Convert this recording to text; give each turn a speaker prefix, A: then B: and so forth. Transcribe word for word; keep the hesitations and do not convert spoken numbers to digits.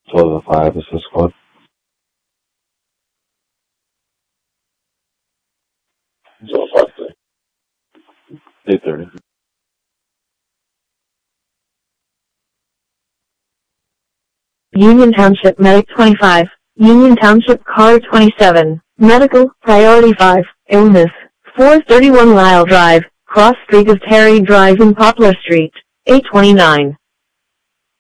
A: twelve oh five, assist squad. twelve oh five, eight thirty.
B: Union Township Medic twenty-five, Union Township Car twenty-seven, Medical, Priority five, Illness, four thirty-one Lyle Drive, Cross Street of Terry Drive in Poplar Street, eight twenty-nine.